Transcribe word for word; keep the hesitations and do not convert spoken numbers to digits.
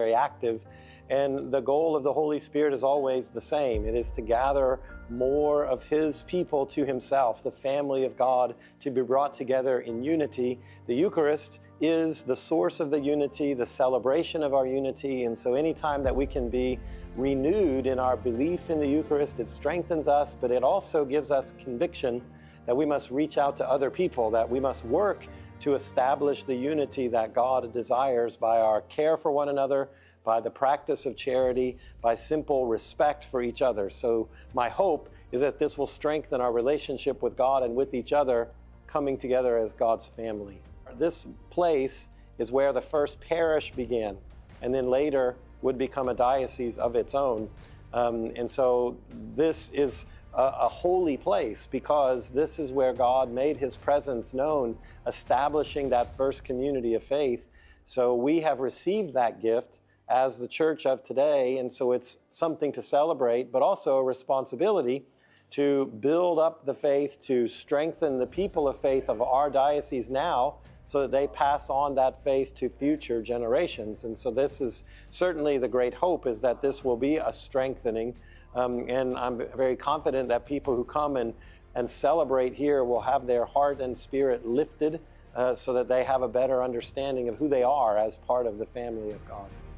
very active. And the goal of the Holy Spirit is always the same. It is to gather more of His people to Himself, the family of God, to be brought together in unity. The Eucharist is the source of the unity, the celebration of our unity. And so anytime that we can be renewed in our belief in the Eucharist, it strengthens us, but it also gives us conviction that we must reach out to other people, that we must work to establish the unity that God desires by our care for one another, by the practice of charity, by simple respect for each other. So my hope is that this will strengthen our relationship with God and with each other, coming together as God's family. This place is where the first parish began, and then later would become a diocese of its own. Um, and so this is a, a holy place because this is where God made His presence known, establishing that first community of faith. So we have received that gift as the church of today, and so it's something to celebrate, but also a responsibility to build up the faith, to strengthen the people of faith of our diocese now, so that they pass on that faith to future generations. And so this is certainly the great hope, is that this will be a strengthening. Um, and I'm very confident that people who come and, and celebrate here will have their heart and spirit lifted uh, so that they have a better understanding of who they are as part of the family of God.